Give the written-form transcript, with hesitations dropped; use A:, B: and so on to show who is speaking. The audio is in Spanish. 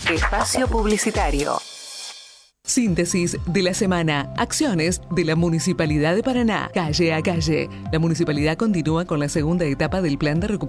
A: Espacio publicitario.
B: Síntesis de la semana. Acciones de la Municipalidad de Paraná. Calle a calle. La Municipalidad continúa con la segunda etapa del plan de recuperación